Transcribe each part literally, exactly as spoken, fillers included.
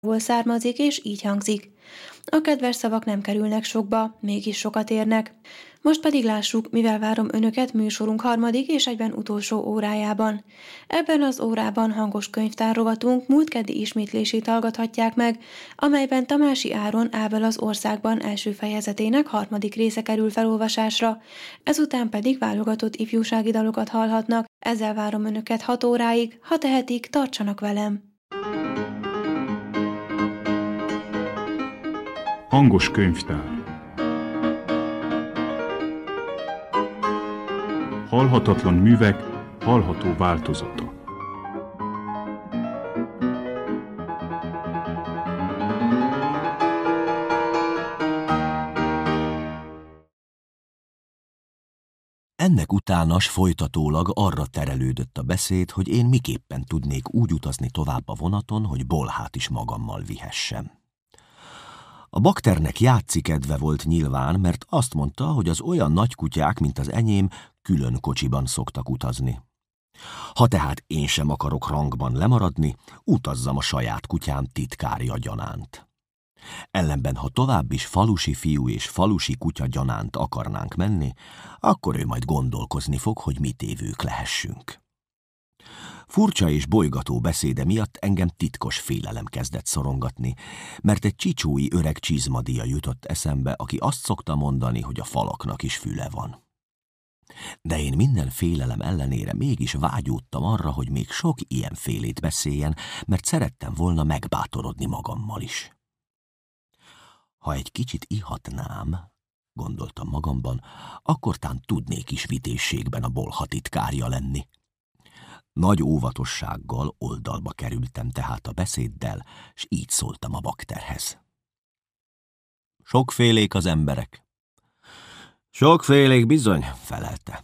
Hol származik, és így hangzik. A kedves szavak nem kerülnek sokba, mégis sokat érnek. Most pedig lássuk, mivel várom önöket műsorunk harmadik és egyben utolsó órájában. Ebben az órában hangos könyvtár rovatunk múlt keddi ismétlését hallgathatják meg, amelyben Tamási Áron Ábel az országban első fejezetének harmadik része kerül felolvasásra, ezután pedig válogatott ifjúsági dalokat hallhatnak. Ezzel várom önöket hat óráig, ha tehetik, tartsanak velem! Hangos könyvtár. Halhatatlan művek hallható változata. Ennek utánas folytatólag arra terelődött a beszéd, hogy én miképpen tudnék úgy utazni tovább a vonaton, hogy Bolhát is magammal vihessem. A bakternek játszikedve volt nyilván, mert azt mondta, hogy az olyan nagy kutyák, mint az enyém, külön kocsiban szoktak utazni. Ha tehát én sem akarok rangban lemaradni, utazzam a saját kutyám titkárja gyanánt. Ellenben, ha tovább is falusi fiú és falusi kutya gyanánt akarnánk menni, akkor ő majd gondolkozni fog, hogy mit évők lehessünk. Furcsa és bolygató beszéde miatt engem titkos félelem kezdett szorongatni, mert egy csicsói öreg csizmadia jutott eszembe, aki azt szokta mondani, hogy a falaknak is füle van. De én minden félelem ellenére mégis vágyódtam arra, hogy még sok ilyen félét beszéljen, mert szerettem volna megbátorodni magammal is. Ha egy kicsit ihatnám, gondoltam magamban, akkor tán tudnék is vitézségben a Bolha titkárja lenni. Nagy óvatossággal oldalba kerültem tehát a beszéddel, s így szóltam a bakterhez. Sokfélék az emberek. Sokfélék bizony, felelte.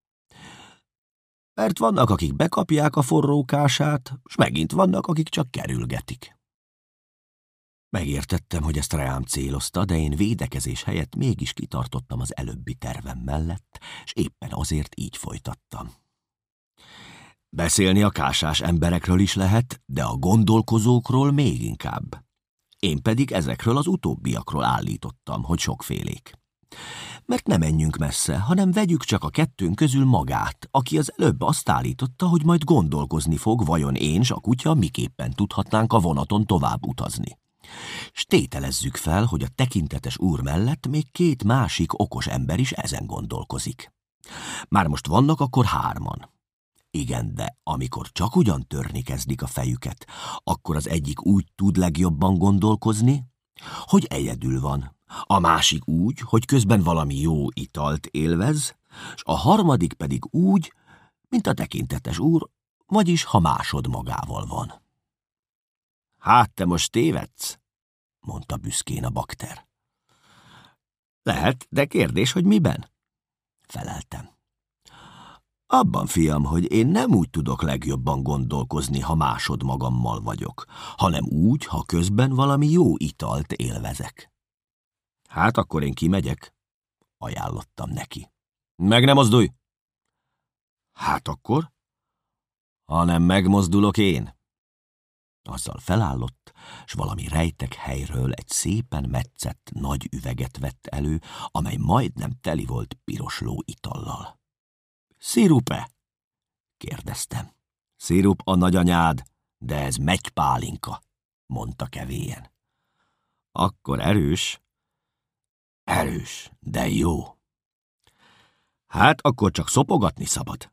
Mert vannak, akik bekapják a forrókását, s megint vannak, akik csak kerülgetik. Megértettem, hogy ezt rám célozta, de én védekezés helyett mégis kitartottam az előbbi tervem mellett, s éppen azért így folytattam. Beszélni a kásás emberekről is lehet, de a gondolkozókról még inkább. Én pedig ezekről az utóbbiakról állítottam, hogy sokfélék. Mert ne menjünk messze, hanem vegyük csak a kettőnk közül magát, aki az előbb azt állította, hogy majd gondolkozni fog, vajon én s a kutya miképpen tudhatnánk a vonaton tovább utazni. S tételezzük fel, hogy a tekintetes úr mellett még két másik okos ember is ezen gondolkozik. Már most vannak akkor hárman. Igen, de amikor csak ugyan törni kezdik a fejüket, akkor az egyik úgy tud legjobban gondolkozni, hogy egyedül van, a másik úgy, hogy közben valami jó italt élvez, s a harmadik pedig úgy, mint a tekintetes úr, vagyis ha másod magával van. Hát te most tévedsz, mondta büszkén a bakter. Lehet, de kérdés, hogy miben? Feleltem. Abban, fiam, hogy én nem úgy tudok legjobban gondolkozni, ha másod magammal vagyok, hanem úgy, ha közben valami jó italt élvezek. Hát akkor én kimegyek, ajánlottam neki. Meg nem mozdulj! Hát akkor? Hanem megmozdulok én. Azzal felállott, s valami rejtek helyről egy szépen metszett nagy üveget vett elő, amely majdnem teli volt piros ló itallal. Szirupe? kérdeztem. Szirup a nagyanyád, de ez megypálinka, mondta kevélyen. Akkor erős? Erős, de jó. Hát akkor csak szopogatni szabad.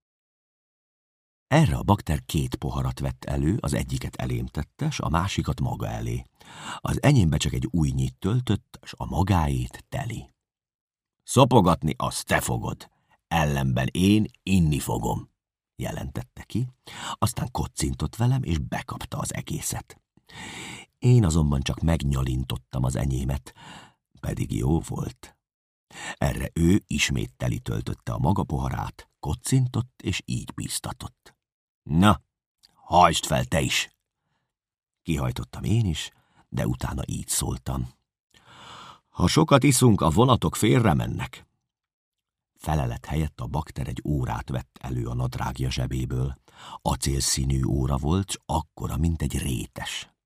Erre a bakter két poharat vett elő, az egyiket elém tette, s a másikat maga elé. Az enyémbe csak egy újnyit töltött, s a magáét teli. Szopogatni azt te fogod, ellenben én inni fogom, jelentette ki, aztán kocintott velem, és bekapta az egészet. Én azonban csak megnyalintottam az enyémet, pedig jó volt. Erre ő ismét teli töltötte a maga poharát, kocintott, és így bíztatott. Na, hajtsd fel te is! Kihajtottam én is, de utána így szóltam. Ha sokat iszunk, a vonatok félre mennek. Felelet helyett a bakter egy órát vett elő a nadrágja zsebéből. Acélszínű óra volt, s akkora, mint egy rétes.